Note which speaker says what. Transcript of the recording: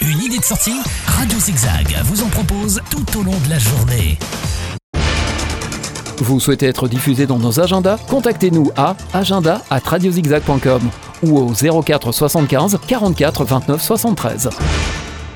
Speaker 1: Une idée de sortie? Radio Zigzag vous en propose tout au long de la journée.
Speaker 2: Vous souhaitez être diffusé dans nos agendas? Contactez-nous à agenda@radiozigzag.com ou au 04 75 44 29 73.